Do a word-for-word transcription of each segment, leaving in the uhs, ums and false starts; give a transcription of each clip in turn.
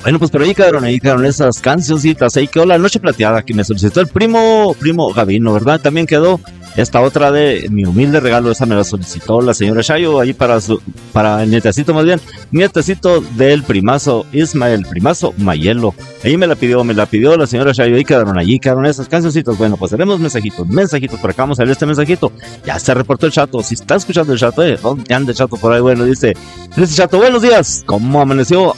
Bueno, pues por ahí quedaron, ahí quedaron esas cancioncitas. Ahí quedó La Noche Plateada, que me solicitó el primo, primo Gavino, ¿verdad? También quedó esta otra de Mi Humilde Regalo. Esa me la solicitó la señora Shayo, ahí para su, para el nietecito más bien, nietecito del primazo Ismael, primazo Mayelo. Ahí me la pidió, me la pidió la señora Shayo. Ahí quedaron, allí quedaron esas cancioncitas. Bueno, pues tenemos mensajitos, mensajitos por acá. Vamos a ver este mensajito. Ya se reportó el Chato. Si está escuchando el Chato, eh, ¿dónde anda el Chato por ahí? Bueno, dice, dice Chato, buenos días. ¿Cómo amaneció?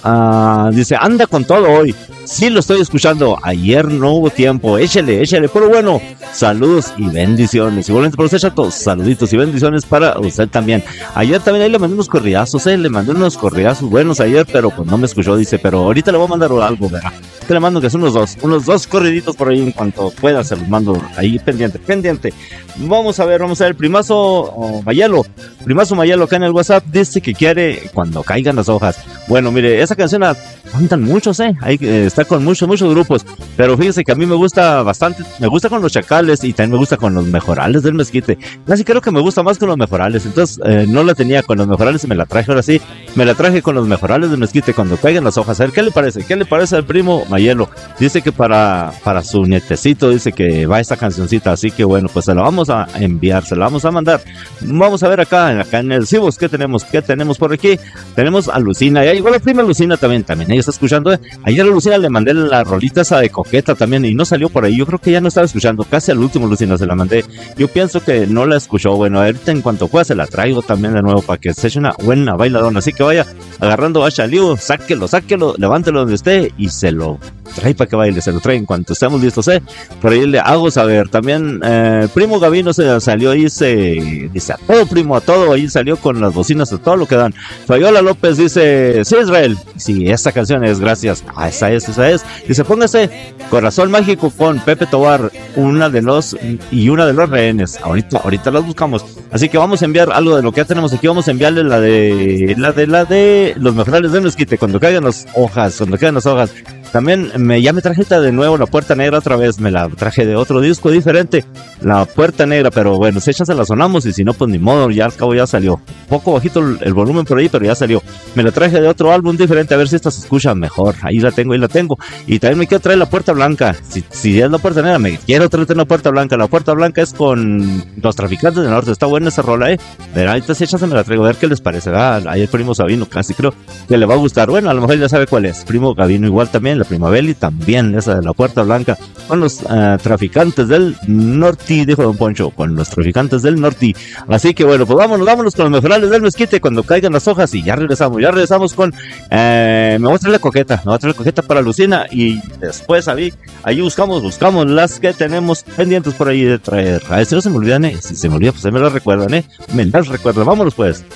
Uh, dice, anda con todo hoy. Sí, lo estoy escuchando. Ayer no hubo tiempo. Échale, échale. Pero bueno, saludos y bendiciones. Igualmente para usted, Chato, saluditos y bendiciones para usted también. Ayer también ahí le mandé unos corriazos, eh. Le mandé unos corriazos buenos ayer, pero pues no me escuchó, dice. Pero ahorita le voy a mandar algo, ¿verdad? Te le mando que son unos dos, unos dos corriditos por ahí en cuanto pueda, se los mando ahí pendiente, pendiente. Vamos a ver, vamos a ver. Primazo oh, Mayelo, Primazo Mayelo acá en el WhatsApp dice que quiere Cuando Caigan las Hojas. Bueno, mire, esa canción la cantan muchos, eh. Ahí eh, está con muchos, muchos grupos. Pero fíjese que a mí me gusta bastante. Me gusta con los Chacales y también me gusta con los Mejorales del Mezquite. Casi creo que me gusta más con los Mejorales. Entonces eh, no la tenía con los Mejorales y me la traje ahora sí. Me la traje con los Mejorales del Mezquite, Cuando Caigan las Hojas. A ver, ¿qué le parece? ¿Qué le parece al primo Mayelo? Dice que para, para su nietecito, dice que va esta cancioncita. Así que bueno, pues se la vamos a enviar, se la vamos a mandar. Vamos a ver acá, acá en el Cibos, ¿qué tenemos? ¿Qué tenemos por aquí? Tenemos a Lucina. Y igual la prima Lucina también, también ella está escuchando. ¿eh? Ayer a Lucina le mandé la rolita esa de Coqueta también y no salió por ahí. Yo creo que ya no estaba escuchando. Casi al último Lucina se la mandé. Yo pienso que no la escuchó. Bueno, ahorita en cuanto pueda se la traigo también de nuevo para que se eche una buena bailadona. Así que vaya agarrando a Chalío, sáquelo, sáquelo, levántelo donde esté y se lo trae para que baile, se lo trae en cuanto estemos listos, ¿eh? Por ahí le hago saber. También eh, primo Gavino se salió ahí, se dice a todo, primo, a todo, ahí salió con las bocinas, a todo lo que dan. Fabiola López dice, sí, Israel, sí, esta canción es, gracias, ah, esa es, esa es. Dice, póngase Corazón Mágico con Pepe Tobar, una de los, y una de los rehenes. Ahorita, ahorita las buscamos. Así que vamos a enviar algo de lo que ya tenemos aquí, vamos a enviarle la de, la de, la de los Mejorales de Mezquite, Cuando Caigan las Hojas, Cuando Caigan las Hojas. También me, ya me traje de nuevo La Puerta Negra otra vez, me la traje de otro disco diferente, La Puerta Negra, pero bueno, si echas se la sonamos y si no, pues ni modo, ya al cabo ya salió. Un poco bajito el, el volumen por ahí, pero ya salió. Me la traje de otro álbum diferente, a ver si esta se escucha mejor. Ahí la tengo, ahí la tengo. Y también me quiero traer La Puerta Blanca. Si, si es La Puerta Negra, me quiero traer La Puerta Blanca. La Puerta Blanca es con Los Traficantes del Norte. Está buena esa rola, eh. Verá, ahorita si echas se me la traigo, a ver qué les parece. Ah, ahí el primo Sabino, casi creo que le va a gustar. Bueno, a lo mejor ya sabe cuál es. Primo Gavino igual también, la prima Beli también. Bien, esa de La Puerta Blanca con los uh, Traficantes del Norte, dijo Don Poncho, con los Traficantes del Norte. Así que bueno, pues vámonos, vámonos con los Mejorales del Mezquite, Cuando Caigan las Hojas, y ya regresamos, ya regresamos con eh, me voy a traer la Coqueta, me voy a traer la Coqueta para Lucina, y después ahí, ahí buscamos, buscamos las que tenemos pendientes por ahí de traer. A ver si no se me olvidan, eh, si se me olvida, pues se me las recuerdan, eh, me las recuerdan, vámonos pues.